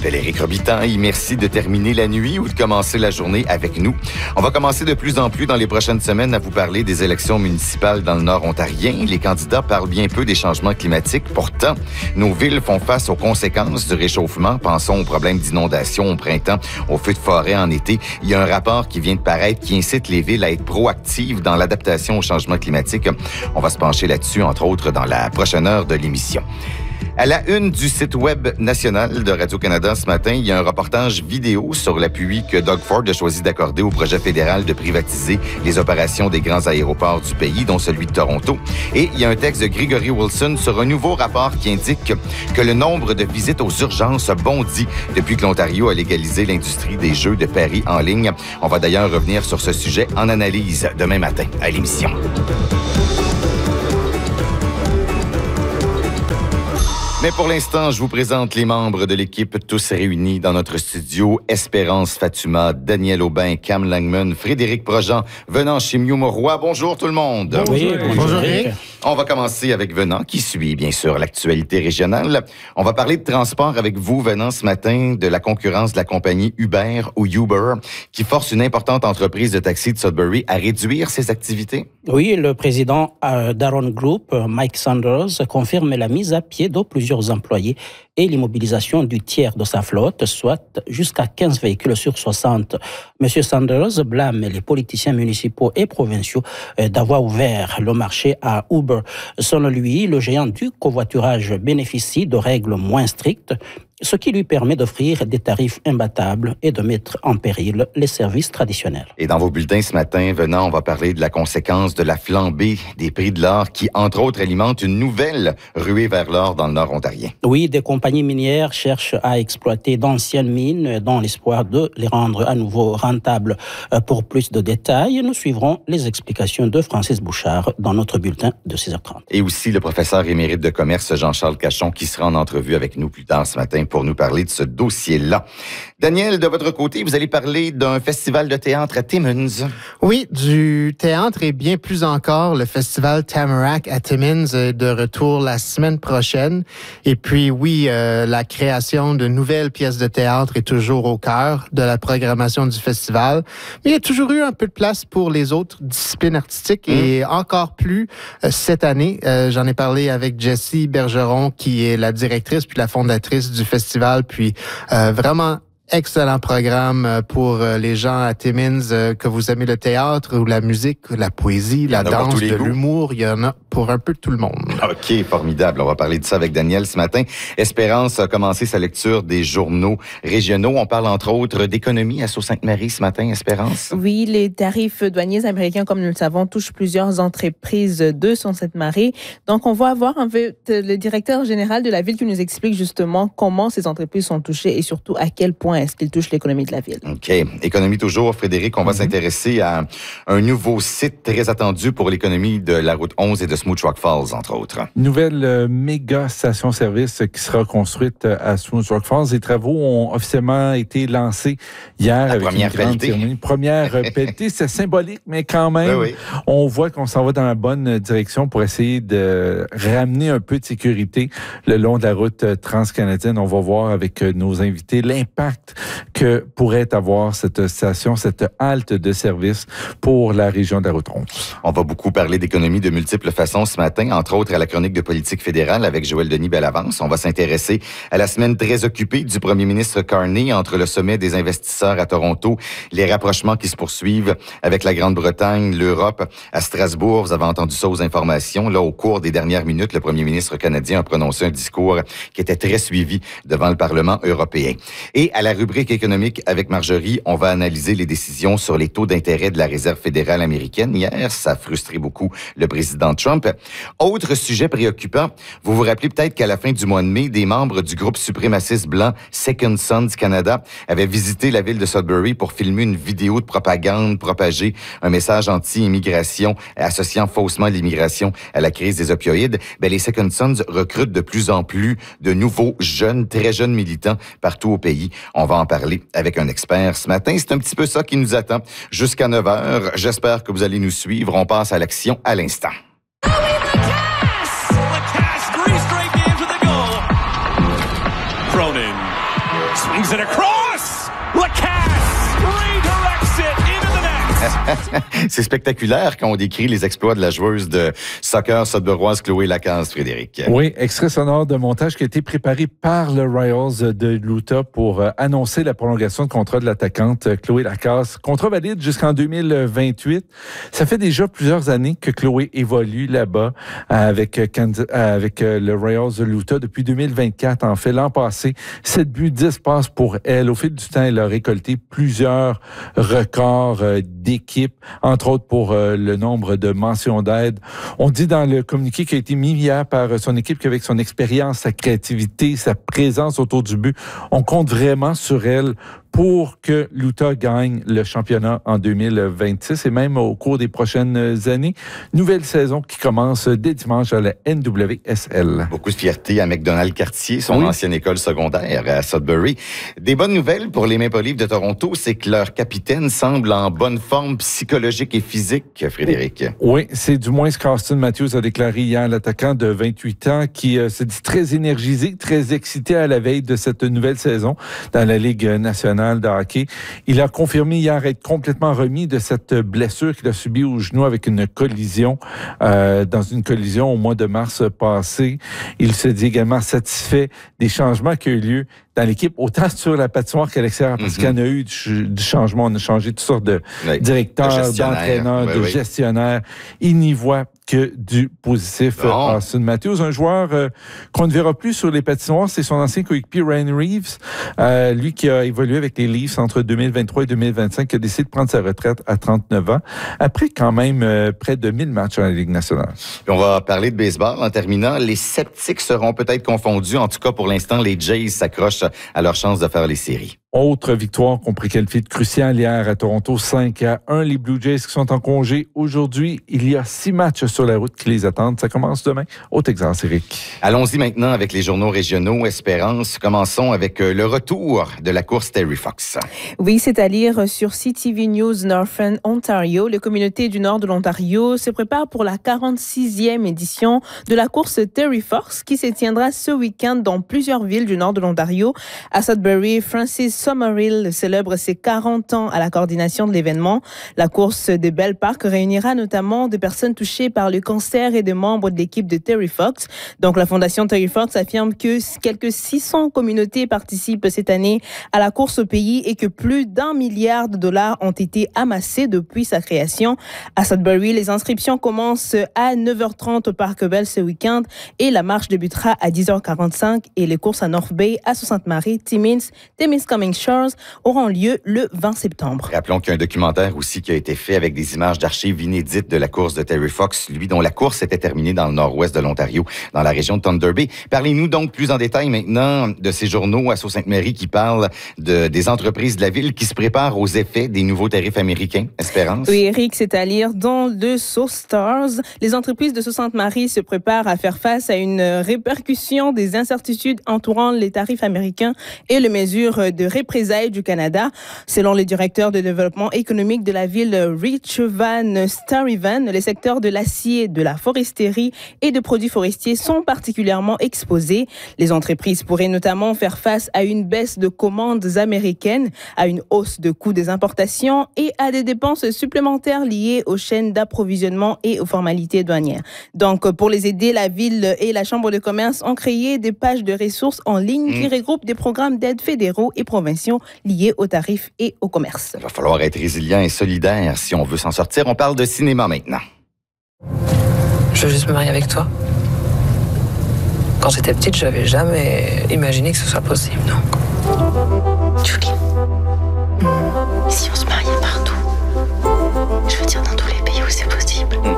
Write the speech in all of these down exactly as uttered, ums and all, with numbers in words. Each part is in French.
m'appelle Éric Robitaille. Merci de terminer la nuit ou de commencer la journée avec nous. On va commencer de plus en plus dans les prochaines semaines à vous parler des élections municipales dans le Nord ontarien. Les candidats parlent bien peu des changements climatiques. Pourtant, nos villes font face aux conséquences du réchauffement. Pensons aux problèmes d'inondation au printemps, aux feux de forêt en été. Il y a un rapport qui vient de paraître qui incite les villes à être proactives dans l'adaptation au changement climatique. On va se pencher là-dessus, entre autres, dans la prochaine heure de l'émission. À la une du site web national de Radio-Canada ce matin, il y a un reportage vidéo sur l'appui que Doug Ford a choisi d'accorder au projet fédéral de privatiser les opérations des grands aéroports du pays, dont celui de Toronto. Et il y a un texte de Gregory Wilson sur un nouveau rapport qui indique que le nombre de visites aux urgences a bondi depuis que l'Ontario a légalisé l'industrie des jeux de paris en ligne. On va d'ailleurs revenir sur ce sujet en analyse demain matin à l'émission. Mais pour l'instant, je vous présente les membres de l'équipe tous réunis dans notre studio. Espérance Fatuma, Daniel Aubin, Cam Langman, Frédéric Projean, Venant Chimiou-Mauroy. Bonjour tout le monde. Bonjour. Oui, bonjour. Bonjour. On va commencer avec Venant qui suit bien sûr l'actualité régionale. On va parler de transport avec vous, Venant, ce matin, de la concurrence de la compagnie Uber ou Uber qui force une importante entreprise de taxi de Sudbury à réduire ses activités. Oui, le président euh, d'Aaron Group, Mike Sanders, confirme la mise à pied de plusieurs employés et l'immobilisation du tiers de sa flotte, soit jusqu'à quinze véhicules sur soixante. Monsieur Sanders blâme les politiciens municipaux et provinciaux d'avoir ouvert le marché à Uber. Selon lui, le géant du covoiturage bénéficie de règles moins strictes, ce qui lui permet d'offrir des tarifs imbattables et de mettre en péril les services traditionnels. Et dans vos bulletins ce matin, Venant, on va parler de la conséquence de la flambée des prix de l'or qui, entre autres, alimente une nouvelle ruée vers l'or dans le Nord ontarien. Oui, des compagnies minières cherchent à exploiter d'anciennes mines dans l'espoir de les rendre à nouveau rentables. Pour plus de détails, nous suivrons les explications de Francis Bouchard dans notre bulletin de six heures trente. Et aussi le professeur émérite de commerce Jean-Charles Cachon qui sera en entrevue avec nous plus tard ce matin pour nous parler de ce dossier-là. Daniel, de votre côté, vous allez parler d'un festival de théâtre à Timmins. Oui, du théâtre et bien plus encore. Le festival Tamarack à Timmins est de retour la semaine prochaine. Et puis, oui, euh, la création de nouvelles pièces de théâtre est toujours au cœur de la programmation du festival. Mais il y a toujours eu un peu de place pour les autres disciplines artistiques mmh. et encore plus euh, cette année. Euh, j'en ai parlé avec Jessie Bergeron, qui est la directrice puis la fondatrice du festival. Puis, euh, vraiment, excellent programme pour les gens à Timmins, que vous aimez le théâtre ou la musique, la poésie, la danse, de goûts. L'humour. Il y en a pour un peu tout le monde. OK, formidable. On va parler de ça avec Daniel ce matin. Espérance a commencé sa lecture des journaux régionaux. On parle entre autres d'économie à Sault-Sainte-Marie ce matin, Espérance. Oui, les tarifs douaniers américains, comme nous le savons, touchent plusieurs entreprises de Sault-Sainte-Marie. Donc, on va avoir un peu le directeur général de la ville qui nous explique justement comment ces entreprises sont touchées et surtout à quel point est-ce qu'il touche l'économie de la ville. OK. Économie toujours, Frédéric. On va mm-hmm. s'intéresser à un nouveau site très attendu pour l'économie de la route onze et de Smooth Rock Falls, entre autres. Nouvelle euh, méga station-service qui sera construite à Smooth Rock Falls. Les travaux ont officiellement été lancés hier. La avec première une grande pelletée. cérémonie. Première pelletée, c'est symbolique, mais quand même, oui, oui. on voit qu'on s'en va dans la bonne direction pour essayer de ramener un peu de sécurité le long de la route transcanadienne. On va voir avec nos invités l'impact que pourrait avoir cette station, cette halte de service pour la région de la route onze. On va beaucoup parler d'économie de multiples façons ce matin, entre autres à la chronique de politique fédérale avec Joël Denis Bellavance. On va s'intéresser à la semaine très occupée du premier ministre Carney entre le sommet des investisseurs à Toronto, les rapprochements qui se poursuivent avec la Grande-Bretagne, l'Europe. À Strasbourg, vous avez entendu ça aux informations. Là, au cours des dernières minutes, le premier ministre canadien a prononcé un discours qui était très suivi devant le Parlement européen. Et à la rubrique économique avec Marjorie, on va analyser les décisions sur les taux d'intérêt de la Réserve fédérale américaine. Hier, ça a frustré beaucoup le président Trump. Autre sujet préoccupant, vous vous rappelez peut-être qu'à la fin du mois de mai, des membres du groupe suprémaciste blanc Second Sons Canada avaient visité la ville de Sudbury pour filmer une vidéo de propagande, propager un message anti-immigration, associant faussement l'immigration à la crise des opioïdes. Ben, les Second Sons recrutent de plus en plus de nouveaux jeunes, très jeunes militants partout au pays. On va en parler avec un expert ce matin. C'est un petit peu ça qui nous attend jusqu'à neuf heures. J'espère que vous allez nous suivre. On passe à l'action à l'instant. Swings it across. Lacasse redirects it into the net. C'est spectaculaire quand on décrit les exploits de la joueuse de soccer sudburoise Chloé Lacasse, Frédéric. Oui, extrait sonore de montage qui a été préparé par le Royals de l'Utah pour euh, annoncer la prolongation de contrat de l'attaquante euh, Chloé Lacasse. Contrat valide jusqu'en deux mille vingt-huit. Ça fait déjà plusieurs années que Chloé évolue là-bas euh, avec, euh, Kansas, euh, avec euh, le Royals de l'Utah depuis deux mille vingt-quatre. En fait, l'an passé, sept buts, dix passes pour elle. Au fil du temps, elle a récolté plusieurs records euh, d'équipe, entre autres pour euh, le nombre de mentions d'aide. On dit dans le communiqué qui a été mis hier par son équipe qu'avec son expérience, sa créativité, sa présence autour du but, on compte vraiment sur elle pour que l'Utah gagne le championnat en deux mille vingt-six et même au cours des prochaines années. Nouvelle saison qui commence dès dimanche à la N W S L. Beaucoup de fierté à McDonald-Cartier, son Oui. ancienne école secondaire à Sudbury. Des bonnes nouvelles pour les Maple Leafs de Toronto, c'est que leur capitaine semble en bonne forme psychologique et physique, Frédéric. Oui, c'est du moins ce qu'Austin Matthews a déclaré hier, l'attaquant de vingt-huit ans qui euh, se dit très énergisé, très excité à la veille de cette nouvelle saison dans la Ligue nationale de hockey. Il a confirmé hier être complètement remis de cette blessure qu'il a subie au genou avec une collision, euh, dans une collision au mois de mars passé. Il se dit également satisfait des changements qui ont eu lieu dans l'équipe, autant sur la patinoire qu'à l'extérieur, parce mm-hmm. qu'il y en a eu du, du changement. On a changé toutes sortes de oui. directeurs, de d'entraîneurs, oui, de oui. gestionnaires. Il n'y voit que du positif. Bon. Austin Matthews, un joueur euh, qu'on ne verra plus sur les patinoires, c'est son ancien coéquipier Ryan Reeves, euh, lui qui a évolué avec les Leafs entre deux mille vingt-trois et deux mille vingt-cinq, qui a décidé de prendre sa retraite à trente-neuf ans, après quand même euh, près de mille matchs dans la Ligue nationale. Puis on va parler de baseball en terminant. Les sceptiques seront peut-être confondus. En tout cas, pour l'instant, les Jays s'accrochent à leur chance de faire les séries. Autre victoire qu'on pourrait qualifier de cruciale hier à Toronto, cinq à un. Les Blue Jays qui sont en congé aujourd'hui. Il y a six matchs sur la route qui les attendent. Ça commence demain au Texas, Eric. Allons-y maintenant avec les journaux régionaux. Espérance. Commençons avec le retour de la course Terry Fox. Oui, c'est à lire sur C T V News Northern Ontario. Les communautés du nord de l'Ontario se préparent pour la quarante-sixième édition de la course Terry Fox qui se tiendra ce week-end dans plusieurs villes du nord de l'Ontario. À Sudbury, Francis Summerhill célèbre ses quarante ans à la coordination de l'événement. La course de Bell Park réunira notamment des personnes touchées par le cancer et des membres de l'équipe de Terry Fox. Donc, la Fondation Terry Fox affirme que quelques six cents communautés participent cette année à la course au pays et que plus d'un milliard de dollars ont été amassés depuis sa création. À Sudbury, les inscriptions commencent à neuf heures trente au Parc Bell ce week-end et la marche débutera à dix heures quarante-cinq et les courses à North Bay, à Sault-Sainte-Marie, Timmins, Témiscamingue Shores auront lieu le vingt septembre. Rappelons qu'il y a un documentaire aussi qui a été fait avec des images d'archives inédites de la course de Terry Fox, lui dont la course était terminée dans le nord-ouest de l'Ontario, dans la région de Thunder Bay. Parlez-nous donc plus en détail maintenant de ces journaux à Sault-Sainte-Marie qui parlent de, des entreprises de la ville qui se préparent aux effets des nouveaux tarifs américains. Espérance? Oui, Eric, c'est à lire dans le Sault Stars. Les entreprises de Sault-Sainte-Marie se préparent à faire face à une répercussion des incertitudes entourant les tarifs américains et les mesures de représailles du Canada. Selon le directeur de développement économique de la ville, Rich Van Stuyven, les secteurs de l'acier, de la foresterie et de produits forestiers sont particulièrement exposés. Les entreprises pourraient notamment faire face à une baisse de commandes américaines, à une hausse de coûts des importations et à des dépenses supplémentaires liées aux chaînes d'approvisionnement et aux formalités douanières. Donc, pour les aider, la ville et la Chambre de commerce ont créé des pages de ressources en ligne qui regroupent des programmes d'aide fédéraux et provinciaux liés aux tarifs et au commerce. Il va falloir être résilient et solidaire si on veut s'en sortir. On parle de cinéma maintenant. Je veux juste me marier avec toi. Quand j'étais petite, je n'avais jamais imaginé que ce soit possible, non. Julie, mmh. si on se mariait partout, je veux dire dans tous les pays où c'est possible. Mmh.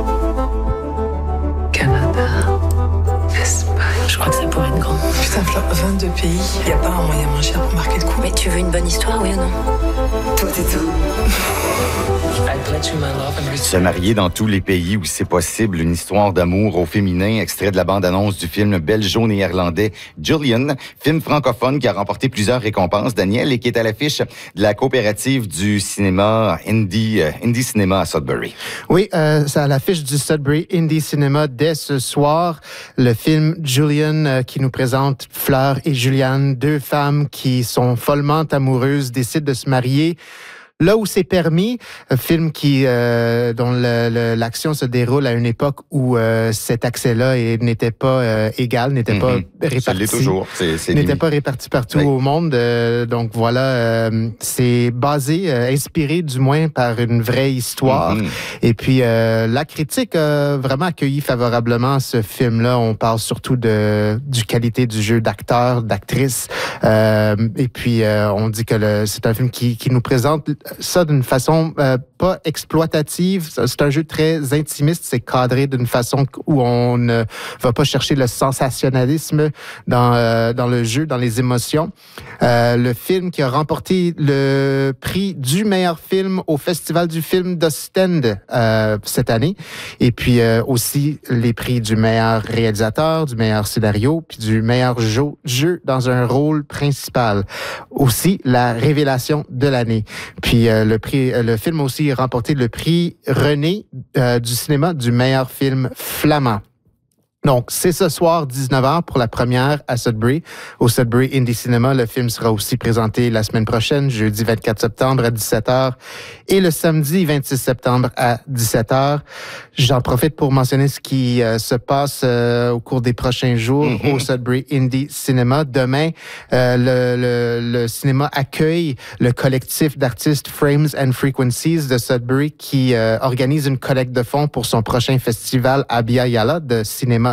Canada, Espagne. Je crois que ça pourrait être grand. Putain, vingt-deux pays. Il n'y a pas un moyen moins cher pour marquer le coup. Mais tu veux une bonne histoire, oui ou non? Tout et tout. Se marier dans tous les pays où c'est possible, une histoire d'amour au féminin, extrait de la bande-annonce du film belgeo-néerlandais Julian, film francophone qui a remporté plusieurs récompenses, Daniel, et qui est à l'affiche de la coopérative du cinéma Indie, euh, Indie Cinéma à Sudbury. Oui, euh, c'est à l'affiche du Sudbury Indie Cinéma dès ce soir. Le film Julian euh, qui nous présente adolescentes, Fleur et Juliane, deux femmes qui sont follement amoureuses, décident de se marier là où c'est permis. Un film qui, euh, dont le, le, l'action se déroule à une époque où euh, cet accès-là est, n'était pas euh, égal, n'était mm-hmm. pas réparti. Ça l'est toujours. C'est, c'est n'était pas réparti partout oui. au monde. Euh, donc voilà, euh, c'est basé, euh, inspiré du moins par une vraie histoire. Mm-hmm. Et puis euh, la critique a vraiment accueilli favorablement ce film-là. On parle surtout de du qualité du jeu d'acteurs, d'actrices. Euh, et puis euh, on dit que le, c'est un film qui, qui nous présente ça d'une façon euh, pas exploitative. C'est un jeu très intimiste. C'est cadré d'une façon où on ne va pas chercher le sensationnalisme dans euh, dans le jeu, dans les émotions. Euh, le film qui a remporté le prix du meilleur film au Festival du film d'Ostende euh, cette année. Et puis euh, aussi les prix du meilleur réalisateur, du meilleur scénario, puis du meilleur jeu, jeu dans un rôle principal. Aussi la révélation de l'année. Puis Puis euh, le prix, euh, le film aussi a remporté le prix René euh, du cinéma du meilleur film flamand. Donc, c'est ce soir, dix-neuf heures, pour la première à Sudbury. Au Sudbury Indie Cinema, le film sera aussi présenté la semaine prochaine, jeudi vingt-quatre septembre à dix-sept heures et le samedi vingt-six septembre à dix-sept heures. J'en profite pour mentionner ce qui euh, se passe euh, au cours des prochains jours mm-hmm. au Sudbury Indie Cinema. Demain, euh, le, le, le cinéma accueille le collectif d'artistes Frames and Frequencies de Sudbury qui euh, organise une collecte de fonds pour son prochain festival Abya Yala de cinéma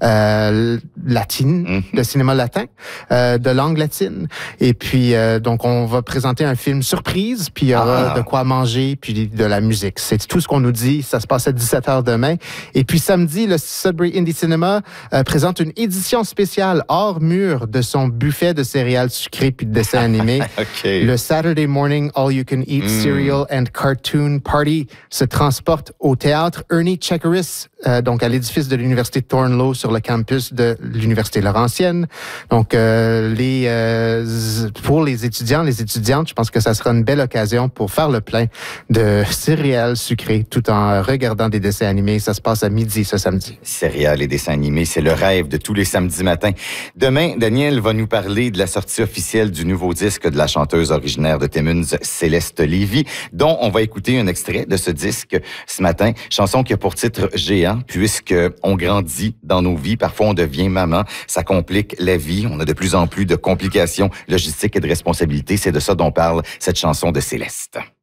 Euh, latine, mm-hmm. de cinéma latin, euh, de langue latine. Et puis, euh, donc, on va présenter un film surprise, puis il y aura ah. de quoi manger, puis de la musique. C'est tout ce qu'on nous dit. Ça se passe à dix-sept heures demain. Et puis, samedi, le Sudbury Indie Cinema euh, présente une édition spéciale hors mur de son buffet de céréales sucrées puis de dessins animés. Okay. Le Saturday Morning All You Can Eat mm. Cereal and Cartoon Party se transporte au théâtre Ernie Checkeris, euh, donc à l'édifice de l'Université de Thornlow sur le campus de l'Université Laurentienne. Donc, euh, les, euh, pour les étudiants, les étudiantes, je pense que ça sera une belle occasion pour faire le plein de céréales sucrées tout en regardant des dessins animés. Ça se passe à midi ce samedi. Céréales et dessins animés, c'est le rêve de tous les samedis matins. Demain, Daniel va nous parler de la sortie officielle du nouveau disque de la chanteuse originaire de Timmins, Céleste Lévy, dont on va écouter un extrait de ce disque ce matin. Chanson qui a pour titre Géant, puisque on grandit dans nos vies. Parfois, on devient maman. Ça complique la vie. On a de plus en plus de complications logistiques et de responsabilités. C'est de ça dont parle cette chanson de Céleste.